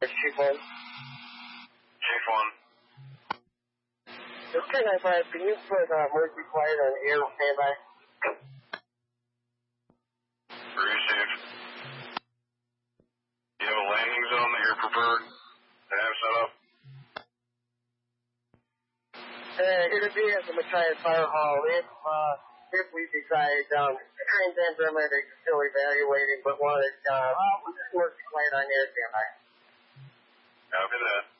Chief 1. Chief 1. It's 1095. Can you put emergency flight on air standby? Received. Do you have a landing zone that you're preferred to have set up? It'll be at the Machias Fire Hall if we decide, trains and paramedics are still evaluating, but wanted, emergency flight on air standby. Copy that.